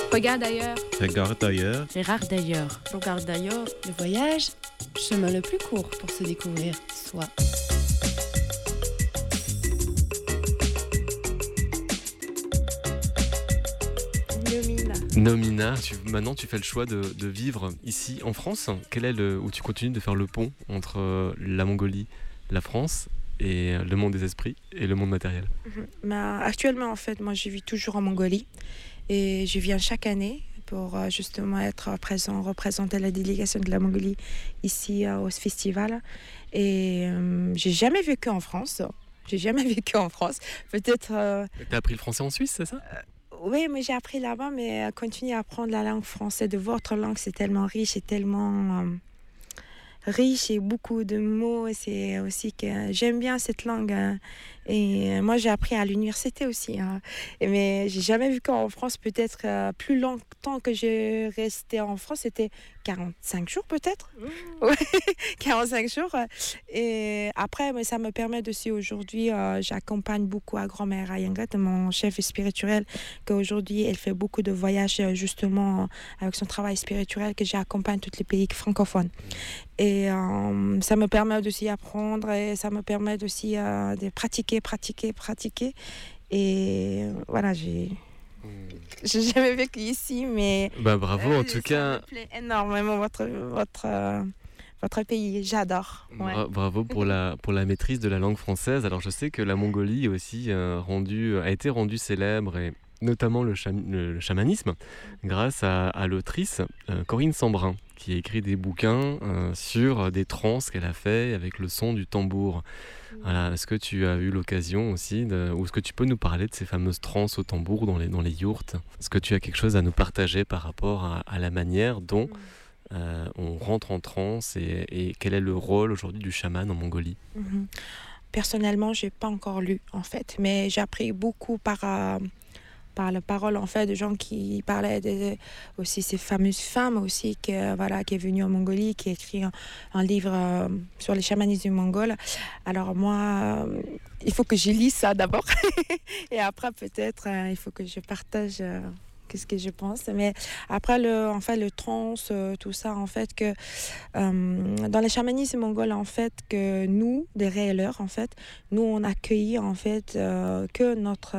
Regarde ailleurs. Regarde ailleurs. Regarde d'ailleurs. Regarde d'ailleurs. Le voyage, chemin le plus court pour se découvrir soi. Nomina, maintenant tu fais le choix de vivre ici en France. Quel est où tu continues de faire le pont entre la Mongolie, la France et le monde des esprits et le monde matériel? Actuellement, en fait, moi, je vis toujours en Mongolie et je viens chaque année pour justement être présent, représenter la délégation de la Mongolie ici au festival. Et j'ai jamais vécu en France. Peut-être. T'as appris le français en Suisse, c'est ça? Oui, mais j'ai appris là-bas, mais continuer à apprendre la langue française de votre langue, c'est tellement riche et tellement riche et beaucoup de mots. Et c'est aussi que j'aime bien cette langue. Et moi, j'ai appris à l'université aussi. Mais j'ai jamais vécu en France. Peut-être plus longtemps que j'ai resté en France, c'était 45 jours peut-être. Ouais, 45 jours. Et après, ça me permet aussi aujourd'hui, j'accompagne beaucoup à grand-mère Ayangat, mon chef spirituel, qu'aujourd'hui, elle fait beaucoup de voyages justement avec son travail spirituel, que j'accompagne tous les pays francophones. Et ça me permet aussi d'apprendre et ça me permet aussi de pratiquer. Et voilà, j'ai jamais vécu ici, mais bravo en tout cas. Ça me plaît énormément votre pays, j'adore. Ouais. Bravo pour la maîtrise de la langue française. Alors je sais que la Mongolie aussi a été rendue célèbre, et notamment le chamanisme, grâce à l'autrice Corinne Sambrin, qui a écrit des bouquins sur des transes qu'elle a fait avec le son du tambour. Voilà. Est-ce que tu as eu l'occasion aussi, ou est-ce que tu peux nous parler de ces fameuses transes au tambour dans les yourtes? Est-ce que tu as quelque chose à nous partager par rapport à la manière dont on rentre en transe et quel est le rôle aujourd'hui du chaman en Mongolie? Personnellement, j'ai pas encore lu en fait, mais j'ai appris beaucoup par la parole en fait de gens qui parlaient aussi ces fameuses femmes aussi qui est venue en Mongolie, qui a écrit un livre sur les chamanismes mongols. Alors moi, il faut que je lise ça d'abord et après peut-être il faut que je partage qu'est-ce que je pense. Mais après le trance, tout ça en fait que dans les chamanismes mongols en fait que nous des réeleurs en fait, nous on accueillit en fait que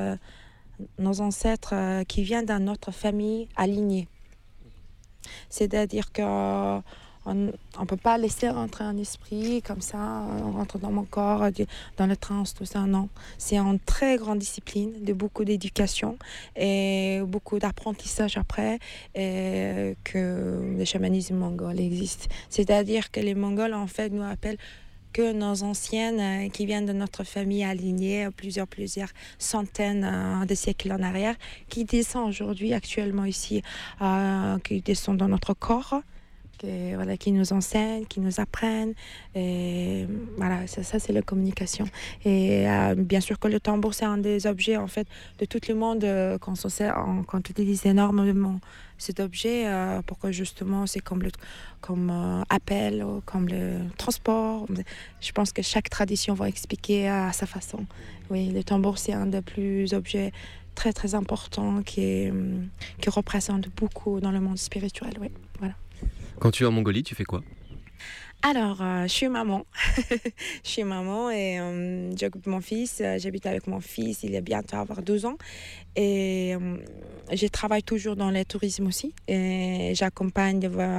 nos ancêtres qui viennent d'une autre famille alignée. C'est-à-dire qu'on ne peut pas laisser rentrer un esprit comme ça, on rentre dans mon corps, dans le trance, tout ça, non. C'est une très grande discipline, de beaucoup d'éducation et beaucoup d'apprentissage après que le chamanisme mongol existe. C'est-à-dire que les Mongols, en fait, nous appellent que nos anciennes qui viennent de notre famille alignée, plusieurs centaines de siècles en arrière, qui descendent aujourd'hui actuellement ici, qui descendent dans notre corps, qui nous enseignent, qui nous apprennent. Et voilà, ça c'est la communication. Et bien sûr que le tambour, c'est un des objets en fait de tout le monde quand on utilise énormément cet objet pour que justement c'est comme appel, comme le transport. Je pense que chaque tradition va expliquer à sa façon. Oui, le tambour, c'est un des plus objets très très importants qui représente beaucoup dans le monde spirituel. Oui, voilà. Quand tu es en Mongolie, tu fais quoi? Alors, je suis maman. Je suis maman et j'occupe mon fils. J'habite avec mon fils, il est bientôt à avoir 12 ans. Et je travaille toujours dans le tourisme aussi. Et j'accompagne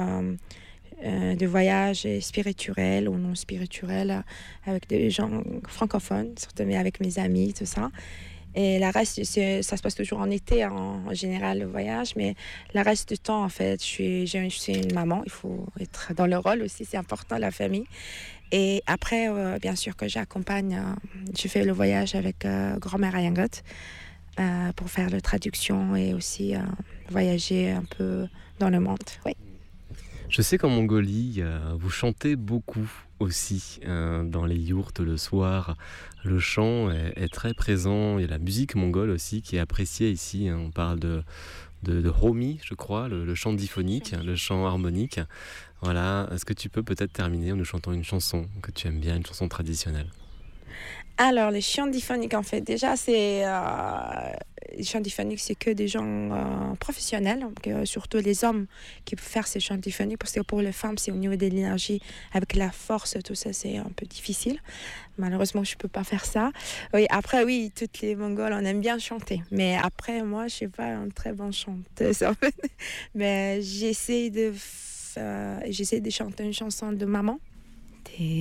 des voyages spirituels ou non spirituels avec des gens francophones, surtout avec mes amis, tout ça. Et le reste, ça se passe toujours en été, en général, le voyage. Mais le reste du temps, en fait, je suis une maman. Il faut être dans le rôle aussi, c'est important, la famille. Et après, bien sûr que j'accompagne, je fais le voyage avec grand-mère Ayangat pour faire la traduction et aussi voyager un peu dans le monde. Oui. Je sais qu'en Mongolie, vous chantez beaucoup aussi dans les yourtes le soir. Le chant est très présent. Il y a la musique mongole aussi qui est appréciée ici. On parle de Homi, je crois, le chant diphonique, le chant harmonique. Voilà. Est-ce que tu peux peut-être terminer en nous chantant une chanson que tu aimes bien, une chanson traditionnelle? Alors, les chants diphoniques, en fait, déjà, les chants diphoniques, c'est que des gens professionnels, donc, surtout les hommes qui peuvent faire ces chants diphoniques, parce que pour les femmes, c'est au niveau de l'énergie, avec la force, tout ça, c'est un peu difficile. Malheureusement, je ne peux pas faire ça. Oui, après, oui, toutes les Mongols, on aime bien chanter. Mais après, moi, je ne suis pas une très bonne chanteuse, en fait. Mais j'essaie de chanter une chanson de maman.